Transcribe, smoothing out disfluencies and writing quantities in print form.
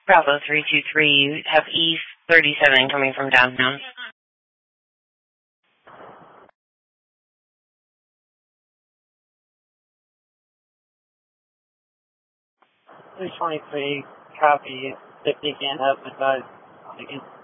Bravo 323, you have East 37 coming from downtown. 323, copy. 50 can't have advised.